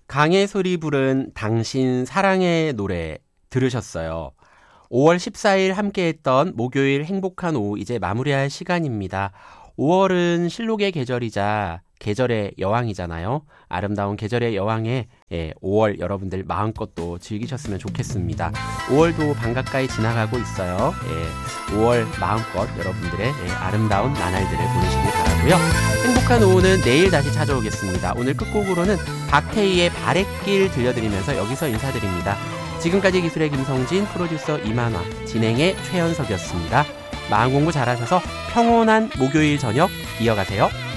강혜솔이 부른 당신 사랑의 노래 들으셨어요. 5월 14일 함께했던 목요일 행복한 오후 이제 마무리할 시간입니다. 5월은 실록의 계절이자 계절의 여왕이잖아요. 아름다운 계절의 여왕에 5월 여러분들 마음껏 또 즐기셨으면 좋겠습니다. 5월도 반가까이 지나가고 있어요. 5월 마음껏 여러분들의 아름다운 나날들을 보내시길 바라고요. 행복한 오후는 내일 다시 찾아오겠습니다. 오늘 끝곡으로는 박태희의 바랫길 들려드리면서 여기서 인사드립니다. 지금까지 기술의 김성진, 프로듀서 이만화, 진행의 최현석이었습니다. 마음 공부 잘하셔서 평온한 목요일 저녁 이어가세요.